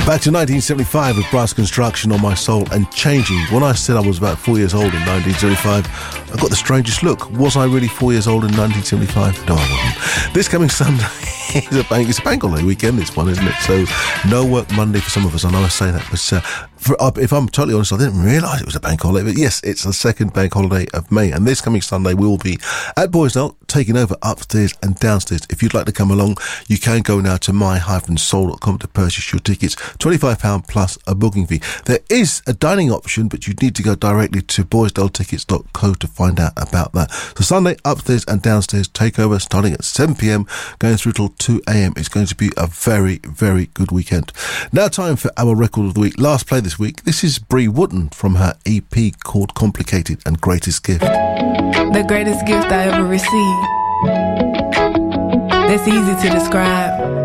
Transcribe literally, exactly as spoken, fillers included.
Back to nineteen seventy-five with Brass Construction on My Soul and Changing. When I said I was about four years old in nineteen seventy-five, I got the strangest look. Was I really four years old in nineteen seventy-five? No, I wasn't. This coming Sunday is a bank, it's a bank holiday weekend, this one, isn't it? So no work Monday for some of us. I know I say that, but uh, for, uh, if I'm totally honest, I didn't realise it was a bank holiday. But yes, it's the second bank holiday of May. And this coming Sunday, we will be at Boysdale, taking over upstairs and downstairs. If you'd like to come along, you can go now to my soul dot com to purchase your tickets. twenty-five pounds plus a booking fee. There is a dining option, but you need to go directly to boysdale tickets dot co to find out about that. So Sunday, upstairs and downstairs takeover starting at seven p.m, going through till two a.m. It's going to be a very, very good weekend. Now time for our record of the week. Last play this week. This is Bree Wooden from her E P called Complicated and Greatest Gift. The greatest gift I ever received. That's easy to describe.